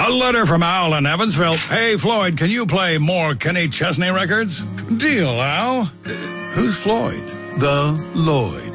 A letter from Al in Evansville. Hey, Floyd, can you play more Kenny Chesney records? Deal, Al. Who's Floyd? The Lloyd.